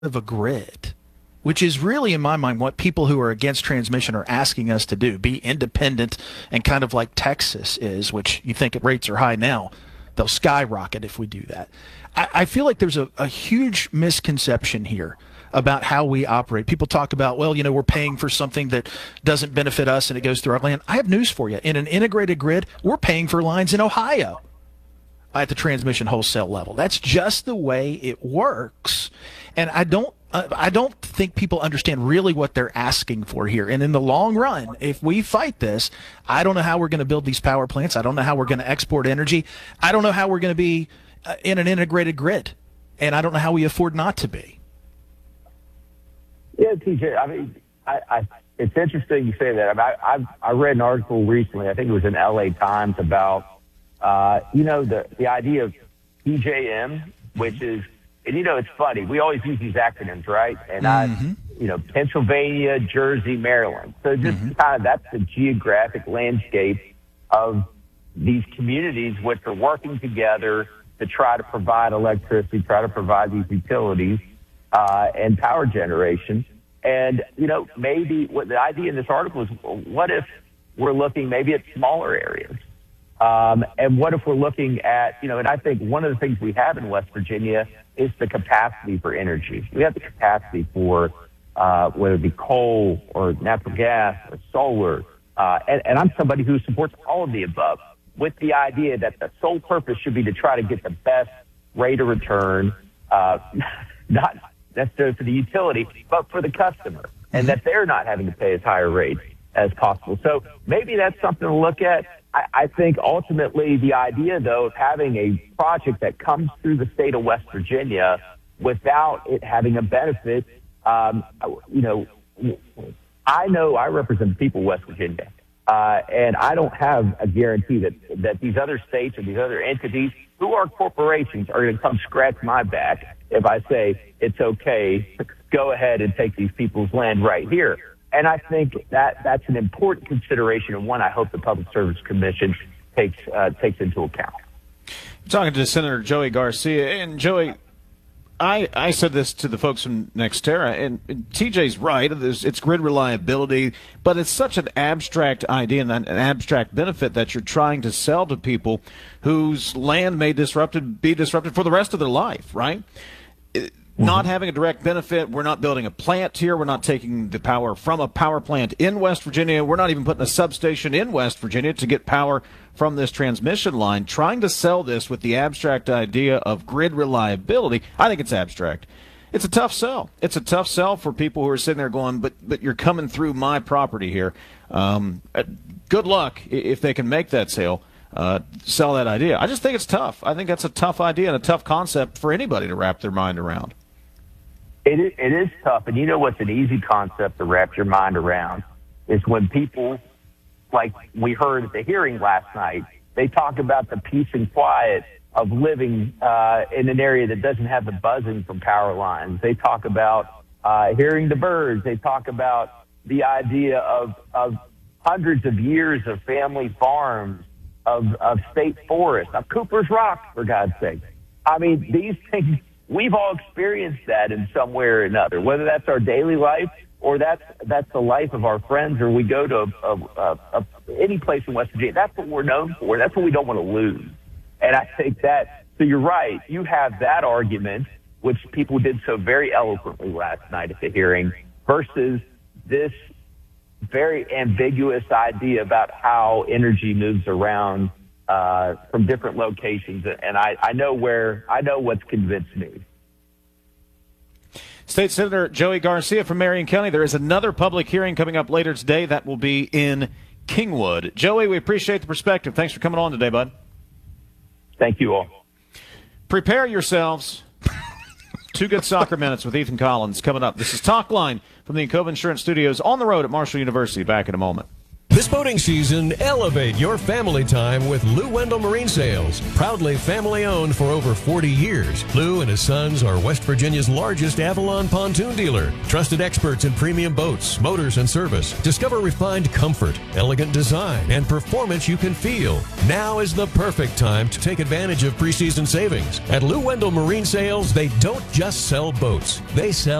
of a grid, which is really, in my mind, what people who are against transmission are asking us to do, be independent and kind of like Texas is, which you think rates are high now. They'll skyrocket if we do that. I feel like there's a huge misconception here about how we operate. People talk about, well, we're paying for something that doesn't benefit us and it goes through our land. I have news for you. In an integrated grid, we're paying for lines in Ohio at the transmission wholesale level. That's just the way it works. And I don't think people understand really what they're asking for here. And in the long run, if we fight this, I don't know how we're going to build these power plants. I don't know how we're going to export energy. I don't know how we're going to be in an integrated grid. And I don't know how we afford not to be. Yeah, TJ, I mean, it's interesting you say that. I read an article recently, I think it was in LA Times, about, the idea of PJM, which is, and it's funny, we always use these acronyms, right? And Pennsylvania, Jersey, Maryland. So just kind of that's the geographic landscape of these communities which are working together to try to provide electricity, try to provide these utilities and power generation. And, maybe what the idea in this article is, what if we're looking maybe at smaller areas? And what if we're looking at, and I think one of the things we have in West Virginia is the capacity for energy. We have the capacity for whether it be coal or natural gas or solar. And I'm somebody who supports all of the above, with the idea that the sole purpose should be to try to get the best rate of return, not necessarily for the utility, but for the customer, and that they're not having to pay as high a rate as possible. So maybe that's something to look at. I think ultimately the idea, though, of having a project that comes through the state of West Virginia without it having a benefit, I know I represent people of West Virginia, and I don't have a guarantee that these other states or these other entities who are corporations are going to come scratch my back if I say it's okay, go ahead and take these people's land right here. And I think that's an important consideration, and one I hope the Public Service Commission takes into account. I'm talking to Senator Joey Garcia. And Joey, I said this to the folks from NextEra, and TJ's right. It's grid reliability, but it's such an abstract idea and an abstract benefit that you're trying to sell to people whose land may be disrupted for the rest of their life, right? Not having a direct benefit. We're not building a plant here. We're not taking the power from a power plant in West Virginia. We're not even putting a substation in West Virginia to get power from this transmission line. Trying to sell this with the abstract idea of grid reliability, I think it's abstract. It's a tough sell. It's a tough sell for people who are sitting there going, but you're coming through my property here. Good luck if they can make that sale. Sell that idea. I just think it's tough. I think that's a tough idea and a tough concept for anybody to wrap their mind around. It is tough, and what's an easy concept to wrap your mind around is when people, like we heard at the hearing last night, they talk about the peace and quiet of living in an area that doesn't have the buzzing from power lines. They talk about hearing the birds. They talk about the idea of hundreds of years of family farms, of state forests, of Cooper's Rock, for God's sake. I mean, these things, we've all experienced that in some way or another, whether that's our daily life or that's the life of our friends, or we go to any place in West Virginia. That's what we're known for. That's what we don't want to lose. And I think that, so you're right. You have that argument, which people did so very eloquently last night at the hearing, versus this very ambiguous idea about how energy moves around from different locations, and I know what's convinced me. State Senator Joey Garcia from Marion County. There is another public hearing coming up later today that will be in Kingwood. Joey, we appreciate the perspective. Thanks for coming on today, bud. Thank you all. Prepare yourselves. 2 good soccer minutes with Ethan Collins coming up. This is Talk Line from the Encova Insurance Studios on the road at Marshall University. Back in a moment. This boating season, elevate your family time with Lou Wendell Marine Sales. Proudly family owned for over 40 years, Lou and his sons are West Virginia's largest Avalon pontoon dealer. Trusted experts in premium boats, motors, and service. Discover refined comfort, elegant design, and performance you can feel. Now is the perfect time to take advantage of preseason savings. At Lou Wendell Marine Sales, they don't just sell boats. They sell